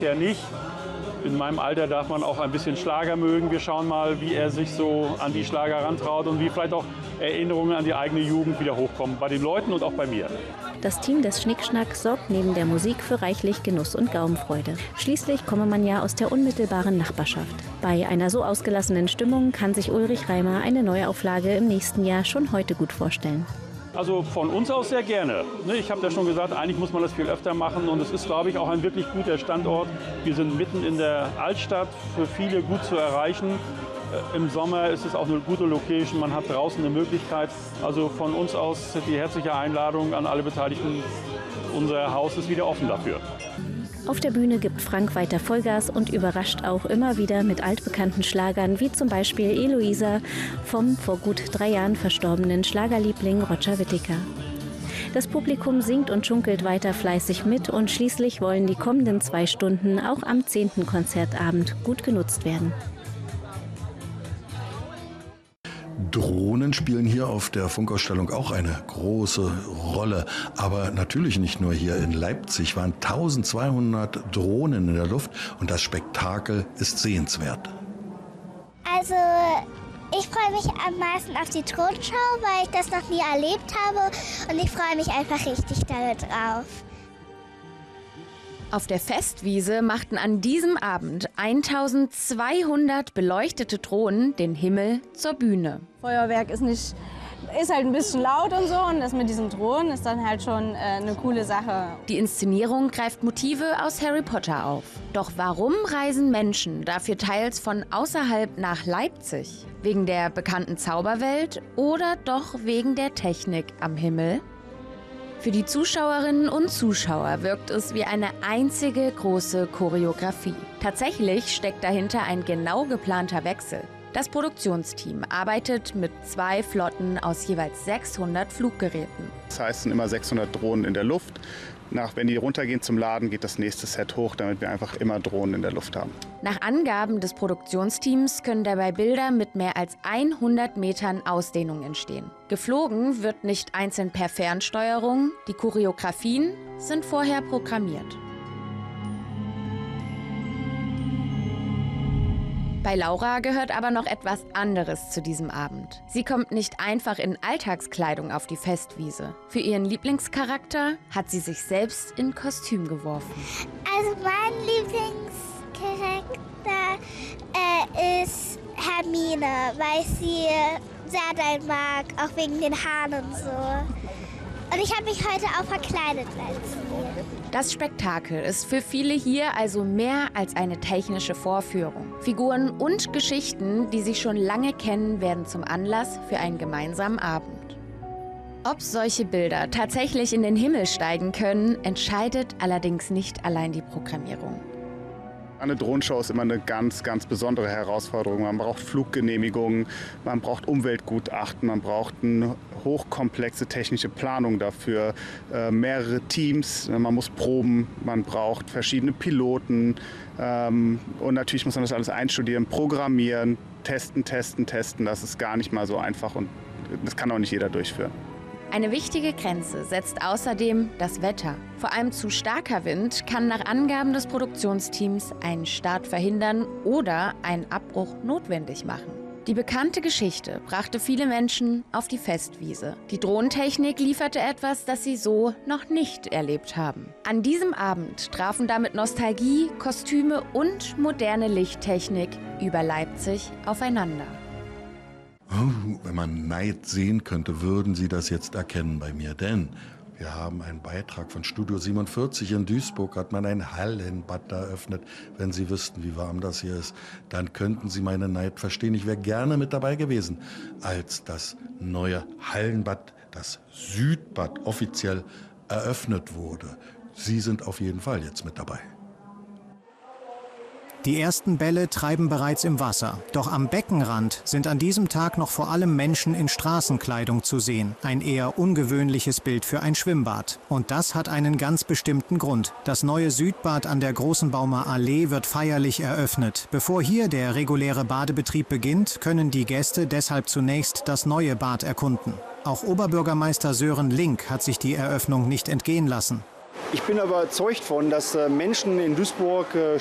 Ja, nicht. In meinem Alter darf man auch ein bisschen Schlager mögen. Wir schauen mal, wie er sich so an die Schlager rantraut und wie vielleicht auch Erinnerungen an die eigene Jugend wieder hochkommen. Bei den Leuten und auch bei mir. Das Team des Schnickschnack sorgt neben der Musik für reichlich Genuss und Gaumenfreude. Schließlich komme man ja aus der unmittelbaren Nachbarschaft. Bei einer so ausgelassenen Stimmung kann sich Ulrich Reimer eine Neuauflage im nächsten Jahr schon heute gut vorstellen. Also von uns aus sehr gerne. Ich habe ja schon gesagt, eigentlich muss man das viel öfter machen und es ist, glaube ich, auch ein wirklich guter Standort. Wir sind mitten in der Altstadt, für viele gut zu erreichen. Im Sommer ist es auch eine gute Location, man hat draußen eine Möglichkeit. Also von uns aus die herzliche Einladung an alle Beteiligten. Unser Haus ist wieder offen dafür. Auf der Bühne gibt Frank weiter Vollgas und überrascht auch immer wieder mit altbekannten Schlagern, wie zum Beispiel Eloisa vom vor gut 3 Jahren verstorbenen Schlagerliebling Roger Whittaker. Das Publikum singt und schunkelt weiter fleißig mit und schließlich wollen die kommenden 2 Stunden auch am 10. Konzertabend gut genutzt werden. Drohnen spielen hier auf der Funkausstellung auch eine große Rolle. Aber natürlich nicht nur hier. In Leipzig waren 1200 Drohnen in der Luft und das Spektakel ist sehenswert. Also ich freue mich am meisten auf die Drohnenschau, weil ich das noch nie erlebt habe und ich freue mich einfach richtig drauf. Auf der Festwiese machten an diesem Abend 1200 beleuchtete Drohnen den Himmel zur Bühne. Feuerwerk ist halt ein bisschen laut und so und das mit diesen Drohnen ist dann halt schon eine coole Sache. Die Inszenierung greift Motive aus Harry Potter auf. Doch warum reisen Menschen dafür teils von außerhalb nach Leipzig? Wegen der bekannten Zauberwelt oder doch wegen der Technik am Himmel? Für die Zuschauerinnen und Zuschauer wirkt es wie eine einzige große Choreografie. Tatsächlich steckt dahinter ein genau geplanter Wechsel. Das Produktionsteam arbeitet mit 2 Flotten aus jeweils 600 Fluggeräten. Das heißt, es sind immer 600 Drohnen in der Luft. Wenn die runtergehen zum Laden, geht das nächste Set hoch, damit wir einfach immer Drohnen in der Luft haben. Nach Angaben des Produktionsteams können dabei Bilder mit mehr als 100 Metern Ausdehnung entstehen. Geflogen wird nicht einzeln per Fernsteuerung, die Choreografien sind vorher programmiert. Bei Laura gehört aber noch etwas anderes zu diesem Abend. Sie kommt nicht einfach in Alltagskleidung auf die Festwiese. Für ihren Lieblingscharakter hat sie sich selbst in Kostüm geworfen. Also mein Lieblingscharakter ist Hermine, weil ich sie sehr doll mag, auch wegen den Haaren und so. Und ich habe mich heute auch verkleidet als sie. Das Spektakel ist für viele hier also mehr als eine technische Vorführung. Figuren und Geschichten, die sie schon lange kennen, werden zum Anlass für einen gemeinsamen Abend. Ob solche Bilder tatsächlich in den Himmel steigen können, entscheidet allerdings nicht allein die Programmierung. Eine Drohnenshow ist immer eine ganz, ganz besondere Herausforderung. Man braucht Fluggenehmigungen, man braucht Umweltgutachten, man braucht eine hochkomplexe technische Planung dafür, mehrere Teams, man muss proben, man braucht verschiedene Piloten und natürlich muss man das alles einstudieren, programmieren, testen. Das ist gar nicht mal so einfach und das kann auch nicht jeder durchführen. Eine wichtige Grenze setzt außerdem das Wetter. Vor allem zu starker Wind kann nach Angaben des Produktionsteams einen Start verhindern oder einen Abbruch notwendig machen. Die bekannte Geschichte brachte viele Menschen auf die Festwiese. Die Drohnentechnik lieferte etwas, das sie so noch nicht erlebt haben. An diesem Abend trafen damit Nostalgie, Kostüme und moderne Lichttechnik über Leipzig aufeinander. Wenn man Neid sehen könnte, würden Sie das jetzt erkennen bei mir. Denn wir haben einen Beitrag von Studio 47 in Duisburg, hat man ein Hallenbad eröffnet. Wenn Sie wüssten, wie warm das hier ist, dann könnten Sie meinen Neid verstehen. Ich wäre gerne mit dabei gewesen, als das neue Hallenbad, das Südbad, offiziell eröffnet wurde. Sie sind auf jeden Fall jetzt mit dabei. Die ersten Bälle treiben bereits im Wasser. Doch am Beckenrand sind an diesem Tag noch vor allem Menschen in Straßenkleidung zu sehen. Ein eher ungewöhnliches Bild für ein Schwimmbad. Und das hat einen ganz bestimmten Grund. Das neue Südbad an der Großenbaumer Allee wird feierlich eröffnet. Bevor hier der reguläre Badebetrieb beginnt, können die Gäste deshalb zunächst das neue Bad erkunden. Auch Oberbürgermeister Sören Link hat sich die Eröffnung nicht entgehen lassen. Ich bin überzeugt von, dass Menschen in Duisburg